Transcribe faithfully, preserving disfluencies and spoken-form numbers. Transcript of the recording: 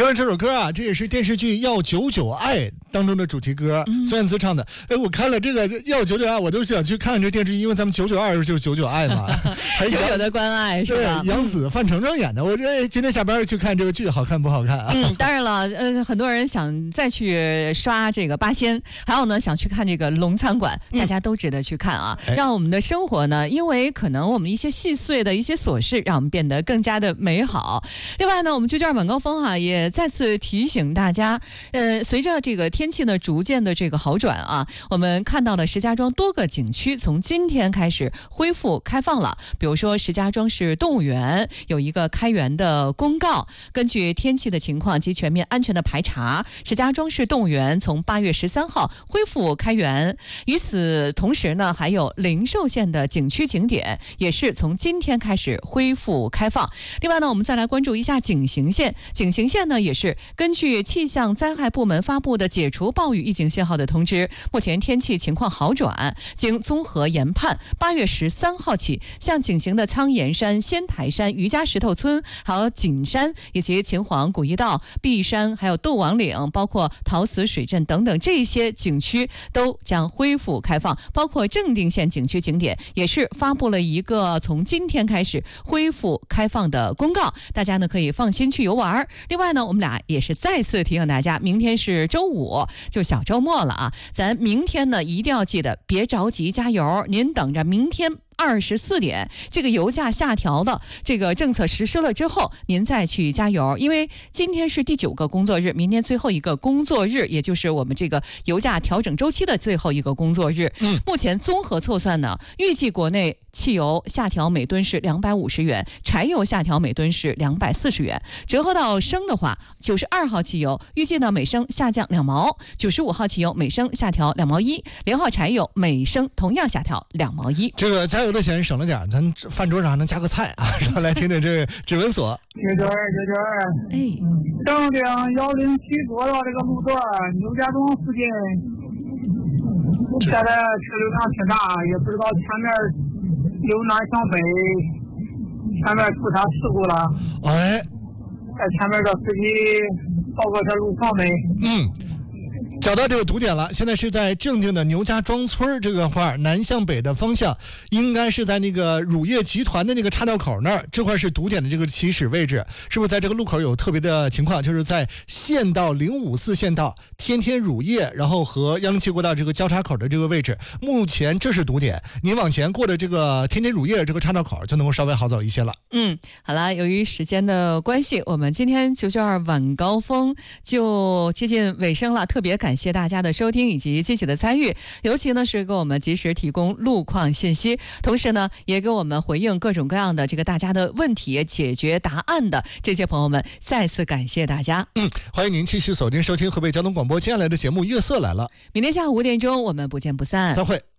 听完这首歌啊，这也是电视剧《要九九爱》当中的主题歌，嗯、孙燕姿唱的。哎，我看了这个《要九九爱》，我都想去看这电视剧，因为咱们九九二就是九九爱嘛， 还九九的关爱是吧？ 对，杨紫、范丞丞演的。我这今天下班去看这个剧，好看不好看啊？ 嗯，当然了，呃，很多人想再去刷这个八仙，还有呢想去看这个龙餐馆，大家都值得去看啊，嗯、让我们的生活呢，因为可能我们一些细碎的一些琐事，让我们变得更加的美好。另外呢，我们九九二晚高峰哈、啊，也再次提醒大家，呃，随着这个天气呢逐渐的这个好转啊，我们看到了石家庄多个景区从今天开始恢复开放了。比如说石家庄市动物园有一个开园的公告，根据天气的情况及全面安全的排查，石家庄市动物园从八月十三号恢复开园。与此同时呢，还有灵寿县的景区景点也是从今天开始恢复开放。另外呢，我们再来关注一下景行县。景行县呢也是根据气象灾害部门发布的解除暴雨预警信号的通知，目前天气情况好转，经综合研判，八月十三号起，向景行的苍岩山、仙台山、余家石头村，还有景山以及秦皇古驿道、碧山，还有窦王岭，包括陶瓷水镇等等这些景区都将恢复开放。包括正定县景区景点也是发布了一个从今天开始恢复开放的公告，大家呢可以放心去游玩。另外呢，我们俩也是再次提醒大家，明天是周五，就小周末了啊，咱明天呢一定要记得别着急加油，您等着明天二十四点这个油价下调的这个政策实施了之后，您再去加油。因为今天是第九个工作日，明天最后一个工作日，也就是我们这个油价调整周期的最后一个工作日。嗯，目前综合测算呢，预计国内汽油下调每吨是两百五十元，柴油下调每吨是两百四十元。折合到升的话，九十二号汽油预计呢每升下降两毛，九十五号汽油每升下调两毛一，零号柴油每升同样下调两毛一。 这个加油的钱省了点，咱饭桌上还能加个菜啊！然后来听听这个指纹锁。 九九二九九二，哎，正定幺零七国道这个路段，牛家庄附近，现在车流量挺大，也不知道前面由南向北，前面出啥事故了？哎，在前面的司机报告这路况没？嗯。 找到这个堵点了，现在是在正定的牛家庄村这个块南向北的方向，应该是在那个乳业集团的那个岔道口那儿，这块是堵点的这个起始位置。是不是在这个路口有特别的情况？就是在县道零五四县道天天乳业，然后和幺零七国道这个交叉口的这个位置，目前这是堵点。您往前过的这个天天乳业这个岔道口就能够稍微好走一些了。 嗯，好了，由于时间的关系，我们今天九九二晚高峰就接近尾声了，特别感谢。感谢大家的收听以及积极的参与，尤其呢是给我们及时提供路况信息，同时呢也给我们回应各种各样的这个大家的问题解决答案的这些朋友们，再次感谢大家。 嗯，欢迎您继续锁定收听河北交通广播接下来的节目《月色来了》， 明天下午五点钟我们不见不散。 再会。